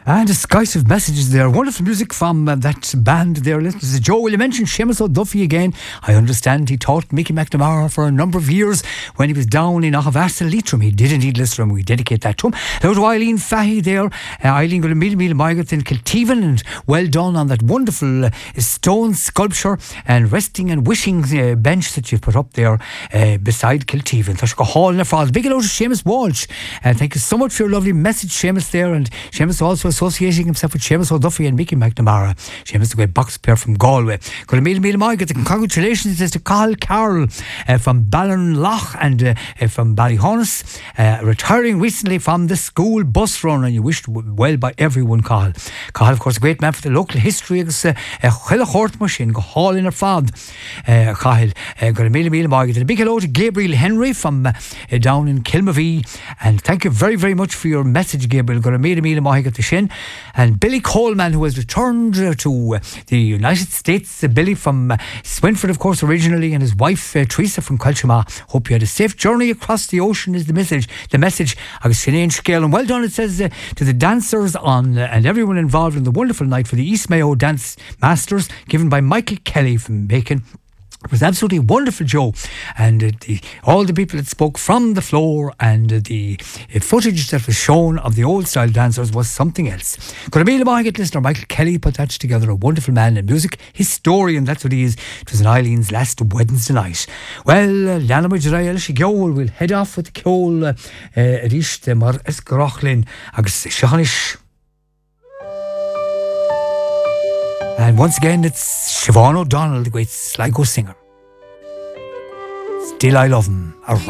And a skies of messages there. Wonderful music from that band there. Listen to Joe. Will you mention Seamus O'Duffy again? I understand he taught Mickey McNamara for a number of years when he was down in Ahavasa Leitrim. He did indeed listen, and we dedicate that to him. Hello to Eileen Fahy there. Eileen got a mil Margaret in Kilteven, and well done on that wonderful stone sculpture and resting and wishing bench that you've put up there beside Kilteven. There's a hall in the falls. Big hello to Seamus Walsh. Thank you so much for your lovely message, Seamus there. And Seamus also associating himself with Seamus O'Duffy and Mickey McNamara. Seamus, the great box player from Galway. Got a mil Margaret. Congratulations to Carl Carroll from Ballinlough and from Ballyhonus, retiring recently from the school bus run, and you wished well by everyone, Carl. Carl, of course, a great man for the local history. Chile Hort machine, go hall in her fad. Carl, got a mil Margaret. And a big hello to Gabriel Henry from down in Kilmavee. And thank you very, very much for your message, Gabriel. Got a mil Margaret to Shin. And Billy Coleman, who has returned to the United States. Billy from Swinford, of course, originally, and his wife Teresa from Quelchama. Hope you had a safe journey across the ocean is the message. Agus Sinead Scale, and well done, it says, to the dancers on and everyone involved in the wonderful night for the East Mayo Dance Masters given by Michael Kelly from Bacon. It was absolutely wonderful, Joe, and all the people that spoke from the floor, and the footage that was shown of the old style dancers was something else. Got a meal Margaret listener Michael Kelly put that together, a wonderful man in music, historian, that's what he is. It was in Eileen's last Wednesday night. Well, Lana Majrael, she Geol will head off with the Keol Rishte Mar Esgrochlin Agus Shanish. And once again, it's Siobhan O'Donnell, the great Sligo singer. Still I love him.